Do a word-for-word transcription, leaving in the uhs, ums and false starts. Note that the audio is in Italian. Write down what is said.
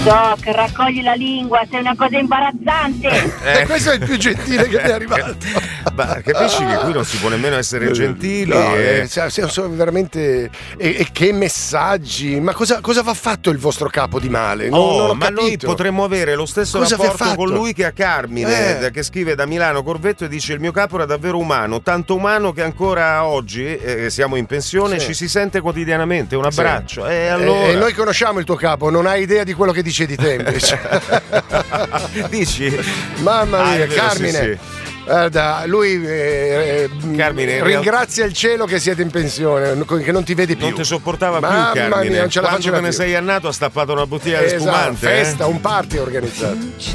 Doc, raccogli la lingua, sei una cosa imbarazzante. Eh. E questo è il più gentile che mi è arrivato. Ma capisci che qui non si può nemmeno essere gentili? No, e... eh, siamo, siamo veramente. E, e che messaggi! Ma cosa, cosa va fatto il vostro capo di male? Non, Oh, non ho ma capito. noi potremmo avere lo stesso Cosa vi ha rapporto fatto? con lui che a Carmine, Eh. che scrive da Milano Corvetto e dice: il mio capo era davvero umano, tanto umano che ancora oggi, eh, siamo in pensione, Sì. ci si sente quotidianamente. Un Sì. abbraccio. E allora... E, e noi conosciamo il tuo capo, non hai idea di quello che dice di te invece. Dici? Mamma Ah, mia, è vero, Carmine. sì, sì. Guarda, lui eh, Carmine, in ringrazia il cielo che siete in pensione, che non ti vedi più. Non ti sopportava Mamma più, Carmine. mia, non ce la Quando faceva te ne più. sei annato ha stappato una bottiglia di Esatto, spumante. festa, eh? un party organizzato.